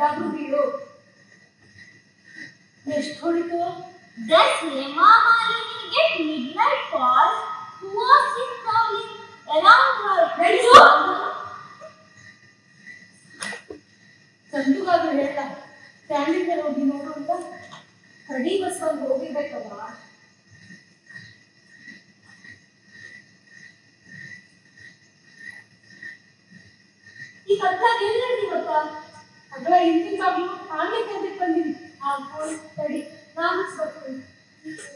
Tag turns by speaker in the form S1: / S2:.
S1: ಎದ್ದಾದ್ರೂ ಬೀಳು. ಎಷ್ಟು ಹೊಡಿತು?
S2: Does Hema Malini get midnight calls? Who was he prowling around her?
S1: ಸಂಜುಗಾದ್ರೂ ಹೇಳ standing ಮೇಲೆ ಹೋಗಿ ನೋಡು ಅಂತ. ಕಡಿ ಬಸ್ ಬಂದು ಹೋಗಿರ್ಬೇಕಲ್ವ. ಈ ಕತ್ಲಾಗ ಎಲ್ಲಿ ನಡೆದಿ ಗೊತ್ತಾ? ಅದ್ರ ಹಿಂದಿನ ಬಾಗಿಲು ಆಮೇಲೆ ಕರೆದಿಟ್ಟು ಬಂದಿನಿ. ಆ ತಡಿ ನಾನು ಬರ್ತೀನಿ.